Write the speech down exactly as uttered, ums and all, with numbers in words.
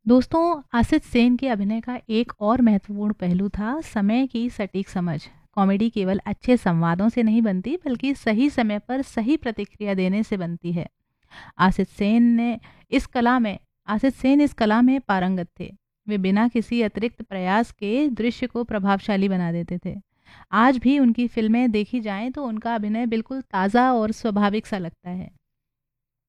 दोस्तों, आसिफ सेन के अभिनय का एक और महत्वपूर्ण पहलू था समय की सटीक समझ। कॉमेडी केवल अच्छे संवादों से नहीं बनती, बल्कि सही समय पर सही प्रतिक्रिया देने से बनती है। आसिफ सेन ने इस कला में आसिफ सेन इस कला में पारंगत थे। वे बिना किसी अतिरिक्त प्रयास के दृश्य को प्रभावशाली बना देते थे। आज भी उनकी फिल्में देखी जाएं तो उनका अभिनय बिल्कुल ताज़ा और स्वाभाविक सा लगता है।